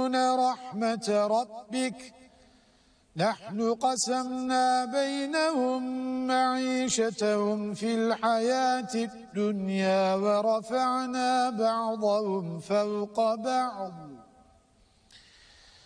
يقسمون رحمة ربك نحن قسمنا بينهم معيشتهم في الحياة الدنيا ورفعنا بعضهم فوق بعض